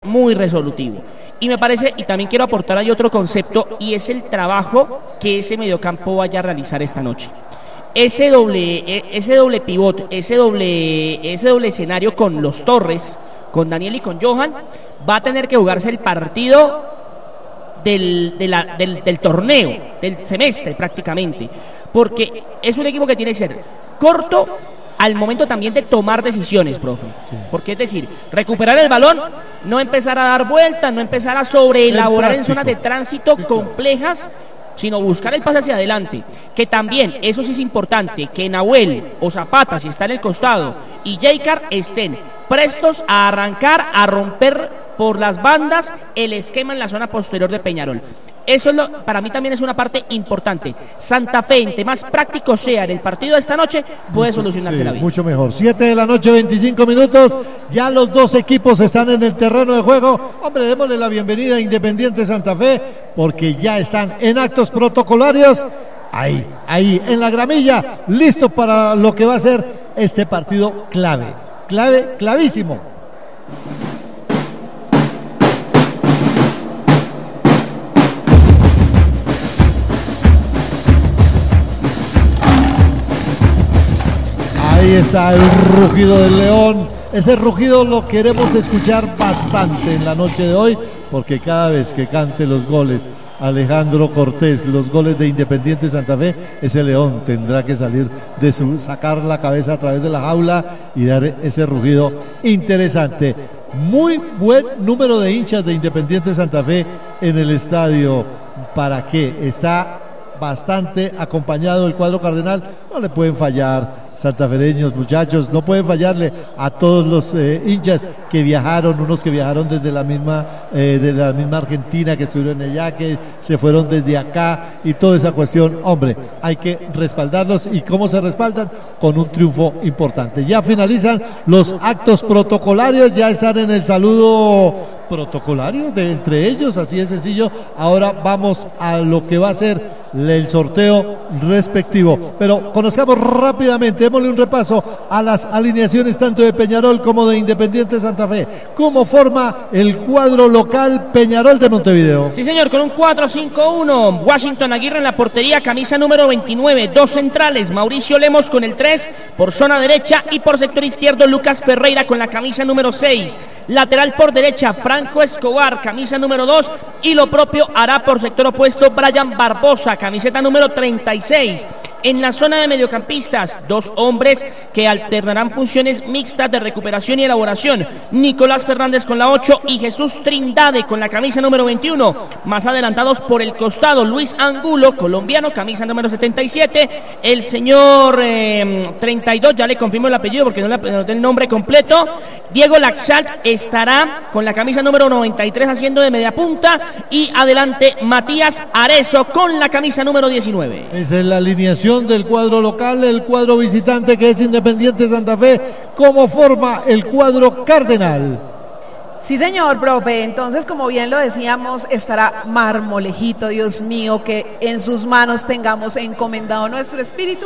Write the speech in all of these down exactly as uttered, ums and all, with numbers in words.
muy resolutivo. Y me parece, y también quiero aportar ahí otro concepto, y es el trabajo que ese mediocampo vaya a realizar esta noche. Ese doble, ese doble pivot, ese doble, ese doble escenario con los Torres, con Daniel y con Johan, va a tener que jugarse el partido del, de la, del, del torneo, del semestre prácticamente, porque es un equipo que tiene que ser corto al momento también de tomar decisiones, profe. Sí. Porque es decir, recuperar el balón, no empezar a dar vueltas, no empezar a sobreelaborar en zonas de tránsito complejas, sino buscar el pase hacia adelante. Que también, eso sí es importante, que Nahuel o Zapata, si está en el costado, y Jaycar estén prestos a arrancar, a romper por las bandas el esquema en la zona posterior de Peñarol. Eso es lo, para mí también es una parte importante. Santa Fe, entre más práctico sea en el partido de esta noche, puede solucionarse sí, la vida. Mucho mejor. siete de la noche, veinticinco minutos. Ya los dos equipos están en el terreno de juego. Hombre, démosle la bienvenida a Independiente Santa Fe, porque ya están en actos protocolarios. Ahí, ahí, en la gramilla, listos para lo que va a ser este partido clave. Clave, clavísimo. Ahí está el rugido del león. Ese rugido lo queremos escuchar bastante en la noche de hoy, porque cada vez que cante los goles Alejandro Cortés, los goles de Independiente Santa Fe, ese león tendrá que salir de su, sacar la cabeza a través de la jaula y dar ese rugido interesante. Muy buen número de hinchas de Independiente Santa Fe en el estadio. ¿Para qué? Está bastante acompañado el cuadro cardenal, no le pueden fallar. Santafereños, muchachos, no pueden fallarle a todos los eh, hinchas que viajaron, unos que viajaron desde la misma eh, de la misma Argentina, que estuvieron allá, que se fueron desde acá y toda esa cuestión. Hombre, hay que respaldarlos. ¿Y cómo se respaldan? Con un triunfo importante. Ya finalizan los actos protocolarios, ya están en el saludo protocolario de entre ellos, así de sencillo. Ahora vamos a lo que va a ser el sorteo respectivo, pero conozcamos rápidamente, démosle un repaso a las alineaciones tanto de Peñarol como de Independiente Santa Fe. ¿Cómo forma el cuadro local Peñarol de Montevideo? Sí, señor, con un cuatro cinco uno, Washington Aguirre en la portería, camisa número veintinueve, dos centrales, Mauricio Lemos con el tres por zona derecha y por sector izquierdo Lucas Ferreira con la camisa número seis, lateral por derecha Franco Escobar, camisa número dos, y lo propio hará por sector opuesto Brian Barbosa, camiseta número treinta y seis. En la zona de mediocampistas, dos hombres que alternarán funciones mixtas de recuperación y elaboración. Nicolás Fernández con la ocho y Jesús Trindade con la camisa número veintiuno. Más adelantados por el costado, Luis Angulo, colombiano, camisa número setenta y siete. El señor eh, treinta y dos, ya le confirmo el apellido porque no le anoté el nombre completo. Diego Laxalt estará con la camisa número noventa y tres haciendo de media punta. Y adelante Matías Arezo con la camisa número diecinueve. Esa es la alineación del cuadro local. El cuadro visitante, que es Independiente Santa Fe, ¿cómo forma el cuadro cardenal? Sí, señor, profe. Entonces, como bien lo decíamos, estará Marmolejito, Dios mío, que en sus manos tengamos encomendado nuestro espíritu.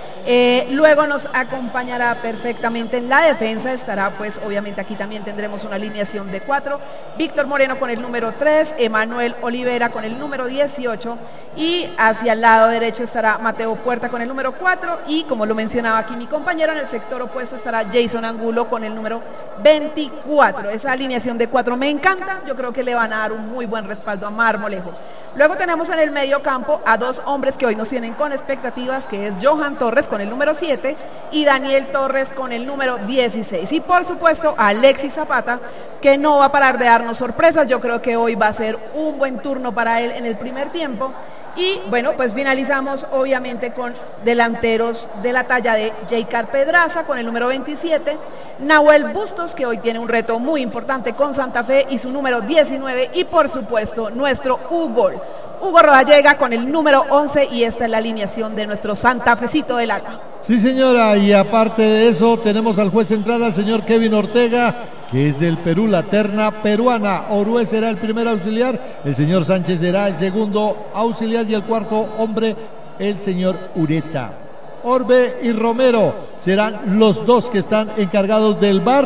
Eh, luego nos acompañará perfectamente en la defensa, estará pues obviamente aquí también tendremos una alineación de cuatro, Víctor Moreno con el número tres, Emanuel Olivera con el número dieciocho y hacia el lado derecho estará Mateo Puerta con el número cuatro y como lo mencionaba aquí mi compañero, en el sector opuesto estará Jason Angulo con el número veinticuatro. Esa alineación de cuatro me encanta, yo creo que le van a dar un muy buen respaldo a Marmolejo. Luego tenemos en el medio campo a dos hombres que hoy nos tienen con expectativas, que es Johan Torres con el número siete y Daniel Torres con el número dieciséis. Y por supuesto Alexis Zapata, que no va a parar de darnos sorpresas. Yo creo que hoy va a ser un buen turno para él en el primer tiempo. Y bueno, pues finalizamos obviamente con delanteros de la talla de Jaycar Pedraza con el número veintisiete, Nahuel Bustos, que hoy tiene un reto muy importante con Santa Fe y su número diecinueve, y por supuesto nuestro Hugo, Hugo Rodallega con el número once, y esta es la alineación de nuestro Santafecito del Alma. Sí, señora, y aparte de eso tenemos al juez central, al señor Kevin Ortega, que es del Perú, la terna peruana. Orue será el primer auxiliar, el señor Sánchez será el segundo auxiliar y el cuarto hombre, el señor Ureta. Orbe y Romero serán los dos que están encargados del V A R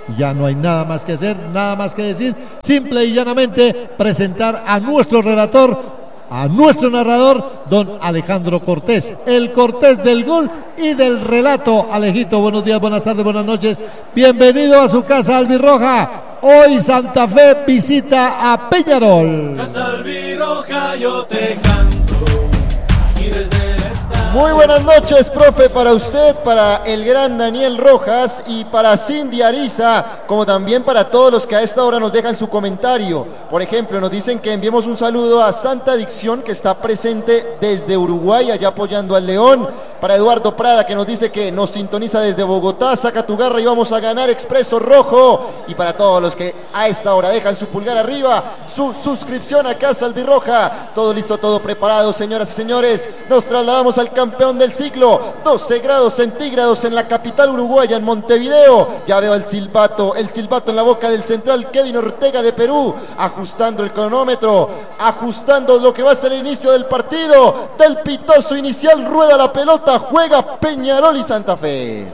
Ya no hay nada más que hacer, nada más que decir, simple y llanamente presentar a nuestro relator, a nuestro narrador, don Alejandro Cortés, el Cortés del gol y del relato. Alejito, buenos días, buenas tardes, buenas noches, bienvenido a su casa albirroja. Hoy Santa Fe visita a Peñarol. Casa albirroja, yo te canto aquí desde el estadio. Muy buenas noches, profe, para usted, para el gran Daniel Rojas y para Cindy Ariza, como también para todos los que a esta hora nos dejan su comentario. Por ejemplo, nos dicen que enviemos un saludo a Santa Adicción, que está presente desde Uruguay, allá apoyando al León. Para Eduardo Prada, que nos dice que nos sintoniza desde Bogotá, saca tu garra y vamos a ganar, Expreso Rojo. Y para todos los que a esta hora dejan su pulgar arriba, su suscripción a Casa Albirroja. Todo listo, todo preparado, señoras y señores. Nos trasladamos al campeón del siglo, doce grados centígrados en la capital uruguaya, en Montevideo. Ya veo el silbato, el silbato en la boca del central Kevin Ortega de Perú, ajustando el cronómetro, ajustando lo que va a ser el inicio del partido. Del pitazo inicial rueda la pelota, juega Peñarol y Santa Fe.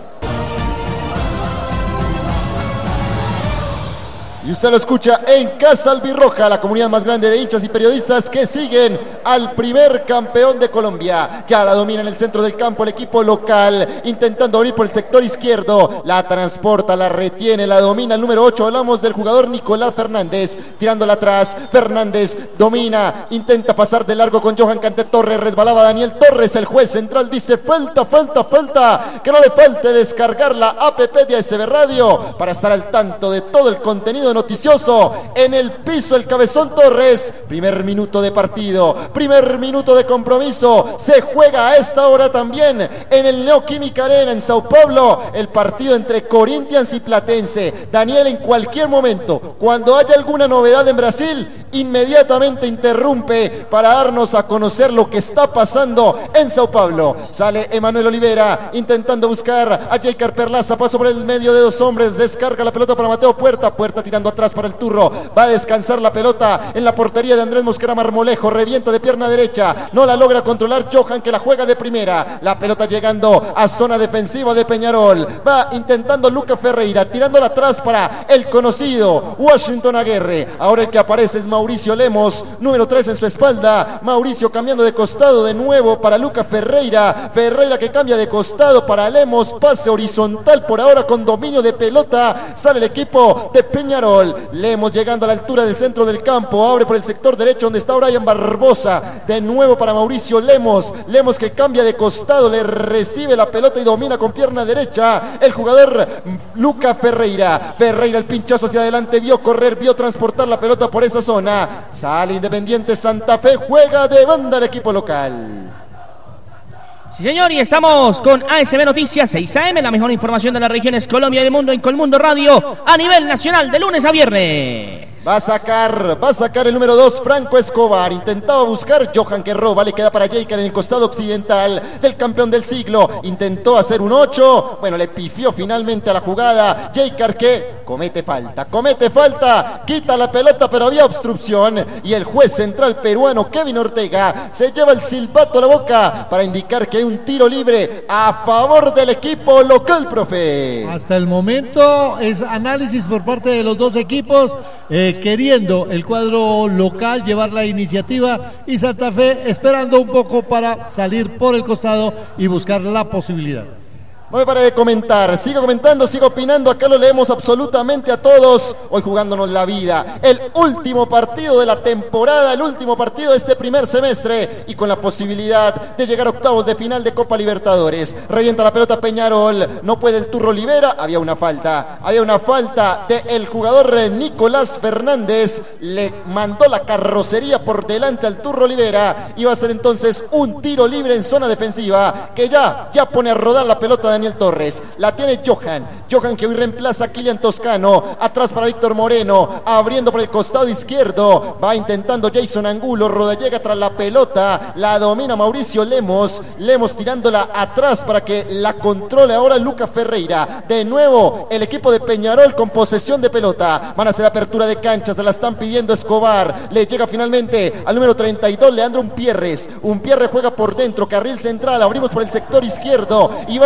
Y usted lo escucha en Casa Albirroja, la comunidad más grande de hinchas y periodistas que siguen al primer campeón de Colombia. Ya la domina en el centro del campo el equipo local, intentando abrir por el sector izquierdo. La transporta, la retiene, la domina el número ocho. Hablamos del jugador Nicolás Fernández, tirándola atrás. Fernández domina, intenta pasar de largo con Johan Canté Torres. Resbalaba Daniel Torres, el juez central dice falta, falta, falta. Que no le falte descargar la app de A S B Radio para estar al tanto de todo el contenido noticioso. En el piso el Cabezón Torres. Primer minuto de partido, primer minuto de compromiso. Se juega a esta hora también en el Neoquímica Arena en Sao Paulo, el partido entre Corinthians y Platense. Daniel, en cualquier momento, cuando haya alguna novedad en Brasil, inmediatamente interrumpe para darnos a conocer lo que está pasando en Sao Paulo. Sale Emanuel Olivera intentando buscar a Jaker Perlaza, paso por el medio de dos hombres, descarga la pelota para Mateo Puerta, Puerta tirando atrás para el Turro, va a descansar la pelota en la portería de Andrés Mosquera Marmolejo, revienta de pierna derecha, no la logra controlar Johan, que la juega de primera, la pelota llegando a zona defensiva de Peñarol, va intentando Luca Ferreira, tirándola atrás para el conocido Washington Aguirre. Ahora el que aparece es Mauricio Lemos, número tres en su espalda. Mauricio cambiando de costado de nuevo para Luca Ferreira, Ferreira que cambia de costado para Lemos, pase horizontal por ahora con dominio de pelota, sale el equipo de Peñarol. Lemos llegando a la altura del centro del campo, abre por el sector derecho donde está Brian Barbosa, de nuevo para Mauricio Lemos, Lemos que cambia de costado, le recibe la pelota y domina con pierna derecha el jugador Luca Ferreira, Ferreira el pinchazo hacia adelante, vio correr, vio transportar la pelota por esa zona, sale Independiente Santa Fe, juega de banda el equipo local. Sí, señor, y estamos con A S B Noticias seis A M, la mejor información de las regiones Colombia y del mundo en Colmundo Radio a nivel nacional de lunes a viernes. Va a sacar, va a sacar el número dos, Franco Escobar. Intentaba buscar Johan que roba, le queda para Jaker en el costado occidental del campeón del siglo. Intentó hacer un ocho, bueno, le pifió finalmente a la jugada. Jaker que comete falta, comete falta, quita la pelota, pero había obstrucción. Y el juez central peruano, Kevin Ortega, se lleva el silbato a la boca para indicar que hay un tiro libre a favor del equipo local, profe. Hasta el momento es análisis por parte de los dos equipos. Eh, queriendo el cuadro local llevar la iniciativa y Santa Fe esperando un poco para salir por el costado y buscar la posibilidad. No me pare de comentar, sigo comentando, sigo opinando, acá lo leemos absolutamente a todos, hoy jugándonos la vida, el último partido de la temporada, el último partido de este primer semestre y con la posibilidad de llegar a octavos de final de Copa Libertadores. Revienta la pelota Peñarol, no puede el Turro Olivera, había una falta, había una falta del jugador Nicolás Fernández, le mandó la carrocería por delante al Turro Olivera y va a ser entonces un tiro libre en zona defensiva que ya, ya pone a rodar la pelota de Daniel Torres, la tiene Johan, Johan que hoy reemplaza a Kilian Toscano, atrás para Víctor Moreno, abriendo por el costado izquierdo, va intentando Jason Angulo, Roda llega tras la pelota, la domina Mauricio Lemos, Lemos tirándola atrás para que la controle ahora Luca Ferreira, de nuevo el equipo de Peñarol con posesión de pelota, van a hacer apertura de cancha, se la están pidiendo Escobar, le llega finalmente al número treinta y dos, Leandro Umpierres, Umpierres juega por dentro, carril central, abrimos por el sector izquierdo y va saliendo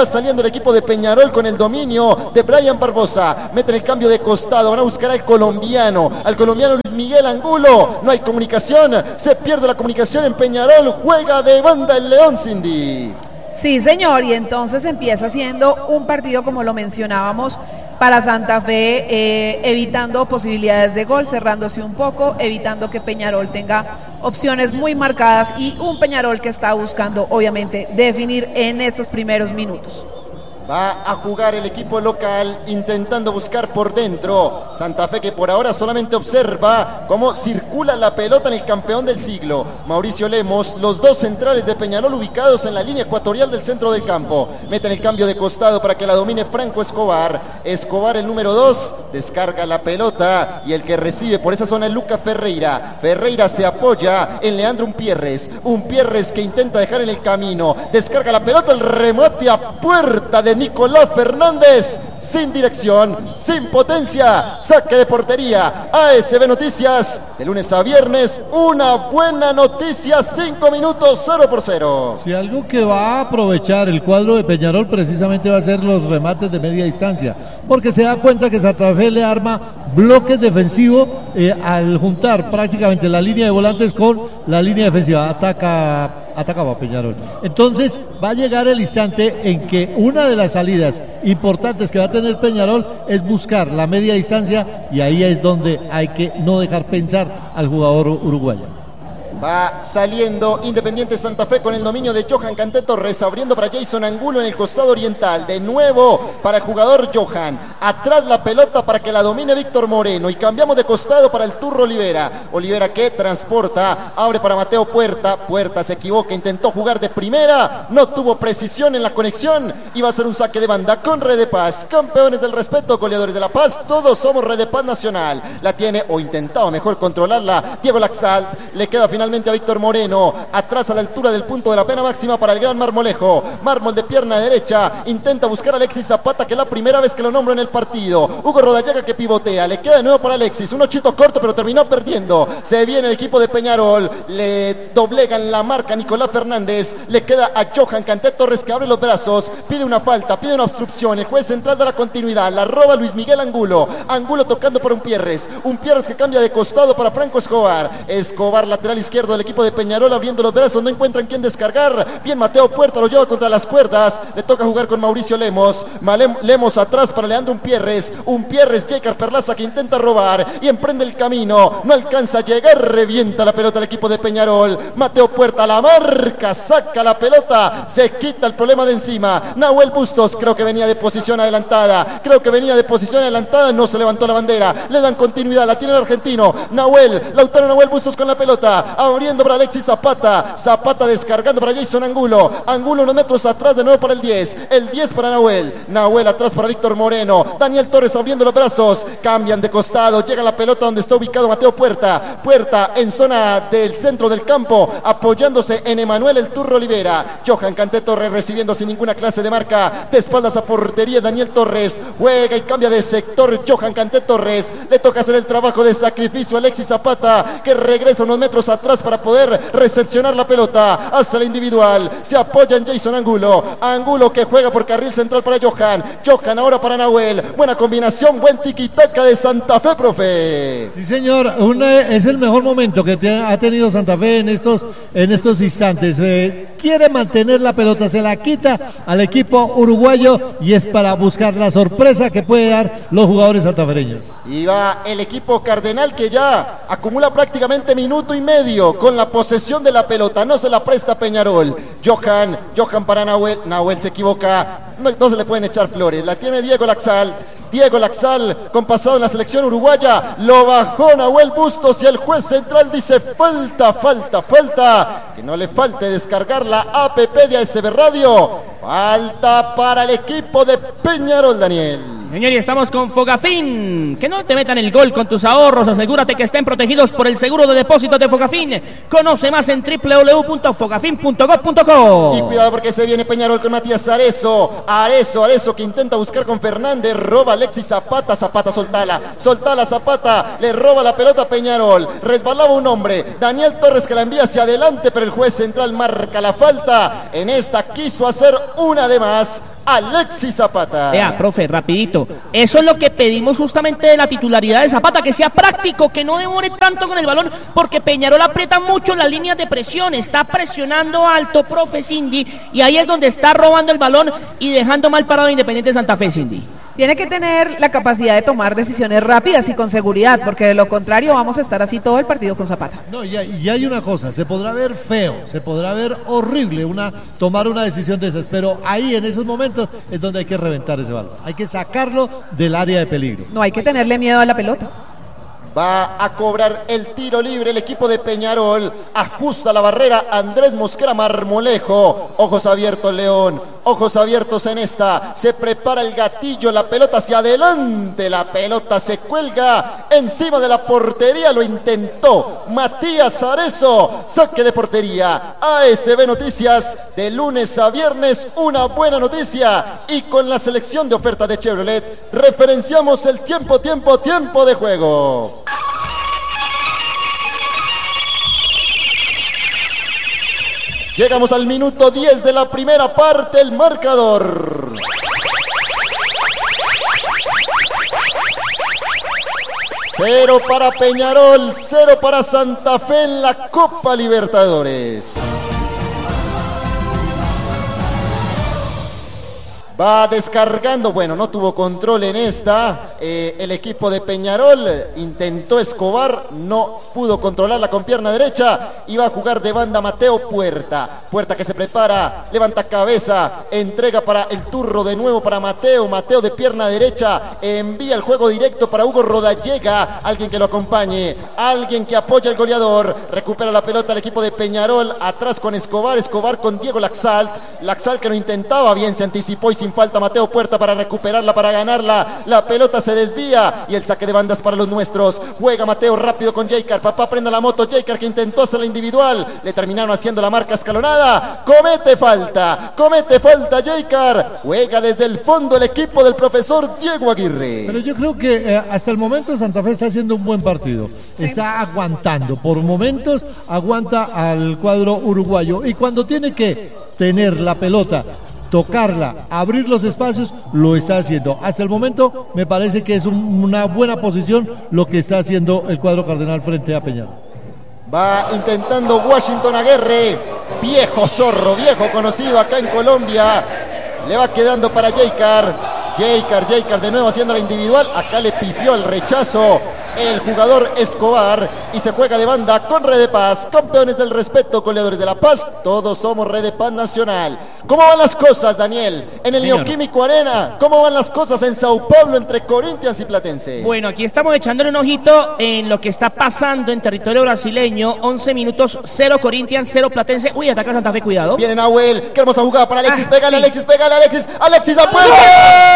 el equipo de Peñarol con el dominio de Brian Barbosa. Meten el cambio de costado, van a buscar al colombiano, al colombiano Luis Miguel Angulo. No hay comunicación, se pierde la comunicación en Peñarol. Juega de banda el León, Cindy. Sí, señor, y entonces empieza siendo un partido, como lo mencionábamos, para Santa Fe, eh, evitando posibilidades de gol, cerrándose un poco, evitando que Peñarol tenga opciones muy marcadas y un Peñarol que está buscando, obviamente, definir en estos primeros minutos. Va a jugar el equipo local intentando buscar por dentro. Santa Fe que por ahora solamente observa cómo circula la pelota en el campeón del siglo. Mauricio Lemos, los dos centrales de Peñarol ubicados en la línea ecuatorial del centro del campo. Meten el cambio de costado para que la domine Franco Escobar. Escobar, el número dos, descarga la pelota y el que recibe por esa zona es Luca Ferreira. Ferreira se apoya en Leandro Umpierres. Umpierres que intenta dejar en el camino. Descarga la pelota, el remate a puerta de Nicolás Fernández, sin dirección, sin potencia, saque de portería. A S B Noticias, de lunes a viernes, una buena noticia, cinco minutos, cero por cero. Si algo que va a aprovechar el cuadro de Peñarol precisamente va a ser los remates de media distancia, porque se da cuenta que Santa Fe le arma bloques defensivos eh, al juntar prácticamente la línea de volantes con la línea defensiva. Ataca atacaba Peñarol. Entonces va a llegar el instante en que una de las salidas importantes que va a tener Peñarol es buscar la media distancia, y ahí es donde hay que no dejar pensar al jugador uruguayo. Va saliendo Independiente Santa Fe con el dominio de Johan Canté Torres, abriendo para Jason Angulo en el costado oriental. De nuevo para el jugador Johan. Atrás la pelota para que la domine Víctor Moreno. Y cambiamos de costado para el Turro Olivera. Olivera que transporta, abre para Mateo Puerta. Puerta se equivoca, intentó jugar de primera, no tuvo precisión en la conexión. Y va a ser un saque de banda con Red de Paz. Campeones del respeto, goleadores de la paz. Todos somos Red de Paz Nacional. La tiene, o intentaba mejor controlarla, Diego Laxalt. Le queda finalmente a Víctor Moreno, atrás a la altura del punto de la pena máxima para el gran Marmolejo. Mármol de pierna derecha, intenta buscar a Alexis Zapata, que es la primera vez que lo nombro en el partido. Hugo Rodayaga que pivotea, le queda de nuevo para Alexis, un ochito corto pero terminó perdiendo. Se viene el equipo de Peñarol, le doblegan la marca Nicolás Fernández, le queda a Johan Canté Torres que abre los brazos, pide una falta, pide una obstrucción, el juez central da la continuidad, la roba Luis Miguel Angulo. Angulo tocando por Umpierres, Umpierres que cambia de costado para Franco Escobar. Escobar, lateral izquierdo del equipo de Peñarol, abriendo los brazos, no encuentran quién descargar. Bien Mateo Puerta, lo lleva contra las cuerdas, le toca jugar con Mauricio Lemos. Malem, Lemos atrás para Leandro Umpierres. Umpierres, Jaker Perlaza que intenta robar y emprende el camino, no alcanza a llegar, revienta la pelota al equipo de Peñarol. Mateo Puerta la marca, saca la pelota, se quita el problema de encima. Nahuel Bustos, creo que venía de posición adelantada, creo que venía de posición adelantada, no se levantó la bandera, le dan continuidad, la tiene el argentino. Nahuel, Lautaro Nahuel Bustos con la pelota, abriendo para Alexis Zapata, Zapata descargando para Jason Angulo, Angulo unos metros atrás, de nuevo para el diez, el diez para Nahuel, Nahuel atrás para Víctor Moreno, Daniel Torres abriendo los brazos, cambian de costado, llega la pelota donde está ubicado Mateo Puerta, Puerta en zona del centro del campo, apoyándose en Emanuel el Turro Olivera. Johan Canté Torres recibiendo sin ninguna clase de marca, de espaldas a portería Daniel Torres, juega y cambia de sector Johan Canté Torres, le toca hacer el trabajo de sacrificio a Alexis Zapata, que regresa unos metros atrás para poder recepcionar la pelota, hace la individual, se apoya en Jason Angulo, Angulo que juega por carril central para Johan, Johan ahora para Nahuel, buena combinación, buen tiquitaca de Santa Fe, profe. Sí señor, una, es el mejor momento que te, ha tenido Santa Fe en estos, en estos instantes, eh, quiere mantener la pelota, se la quita al equipo uruguayo y es para buscar la sorpresa que puede dar los jugadores santafereños. Y va el equipo cardenal que ya acumula prácticamente minuto y medio con la posesión de la pelota, no se la presta Peñarol. Johan, Johan para Nahuel, Nahuel se equivoca, no, no se le pueden echar flores, la tiene Diego Laxalt. Diego Laxalt con pasado en la selección uruguaya, lo bajó Nahuel Bustos y el juez central dice falta, falta, falta, que no le falte descargar la app de A S B Radio, falta para el equipo de Peñarol, Daniel. Señor, y estamos con Fogafín. Que no te metan el gol con tus ahorros. Asegúrate que estén protegidos por el seguro de depósitos de Fogafín. Conoce más en doble u doble u doble u punto fogafín punto gov punto co. Y cuidado porque se viene Peñarol con Matías Arezo. Arezo, Arezo que intenta buscar con Fernández. Roba Alexis Zapata. Zapata, soltala. Soltala Zapata. Le roba la pelota a Peñarol. Resbalaba un hombre. Daniel Torres que la envía hacia adelante, pero el juez central marca la falta. En esta quiso hacer una de más. Alexis Zapata. Vea, profe, rapidito. Eso es lo que pedimos justamente de la titularidad de Zapata, que sea práctico, que no demore tanto con el balón, porque Peñarol aprieta mucho las líneas de presión, está presionando alto, profe Cindy, y ahí es donde está robando el balón y dejando mal parado a Independiente Santa Fe, Cindy. Tiene que tener la capacidad de tomar decisiones rápidas y con seguridad, porque de lo contrario vamos a estar así todo el partido con Zapata. No, y hay, y hay una cosa, se podrá ver feo, se podrá ver horrible una tomar una decisión de esas, pero ahí en esos momentos es donde hay que reventar ese balón, hay que sacarlo del área de peligro. No hay que tenerle miedo a la pelota. Va a cobrar el tiro libre el equipo de Peñarol. Ajusta la barrera Andrés Mosquera Marmolejo. Ojos abiertos León. Ojos abiertos en esta. Se prepara el gatillo. La pelota hacia adelante. La pelota se cuelga encima de la portería. Lo intentó Matías Arezo. Saque de portería. A S B Noticias. De lunes a viernes. Una buena noticia. Y con la selección de oferta de Chevrolet. Referenciamos el tiempo, tiempo, tiempo de juego. Llegamos al minuto diez de la primera parte, el marcador. Cero para Peñarol, cero para Santa Fe en la Copa Libertadores. Va descargando, bueno, no tuvo control en esta, eh, el equipo de Peñarol, intentó Escobar, no pudo controlarla con pierna derecha, y va a jugar de banda Mateo Puerta, Puerta que se prepara, levanta cabeza, entrega para el turro de nuevo para Mateo, Mateo de pierna derecha, envía el juego directo para Hugo Rodallega, alguien que lo acompañe, alguien que apoya al goleador, recupera la pelota el equipo de Peñarol, atrás con Escobar, Escobar con Diego Laxalt, Laxalt que lo intentaba bien, se anticipó y sin falta Mateo Puerta para recuperarla, para ganarla, la pelota se desvía y el saque de bandas para los nuestros, juega Mateo rápido con Jaycar, papá prenda la moto, Jaycar que intentó hacer la individual, le terminaron haciendo la marca escalonada, comete falta, comete falta Jaycar, juega desde el fondo el equipo del profesor Diego Aguirre. Pero yo creo que eh, hasta el momento Santa Fe está haciendo un buen partido, está aguantando, por momentos aguanta al cuadro uruguayo y cuando tiene que tener la pelota, tocarla, abrir los espacios, lo está haciendo. Hasta el momento me parece que es un, una buena posición lo que está haciendo el cuadro cardenal frente a Peñarol. Va intentando Washington Aguirre, viejo zorro, viejo conocido acá en Colombia. Le va quedando para Jaycar, Jaycar, Jaycar de nuevo haciendo la individual. Acá le pifió el rechazo el jugador Escobar y se juega de banda con Red de Paz, campeones del respeto, goleadores de la paz, todos somos Red de Paz Nacional. ¿Cómo van las cosas, Daniel? En el Señor. Neoquímico Arena, ¿cómo van las cosas en Sao Paulo entre Corinthians y Platense? Bueno, aquí estamos echándole un ojito en lo que está pasando en territorio brasileño. once minutos, cero Corinthians, cero Platense. Uy, ataca Santa Fe, cuidado. Viene Nahuel, qué hermosa jugada para Alexis, Ah, pégale, sí. Alexis, pégale, Alexis, Alexis a puerta.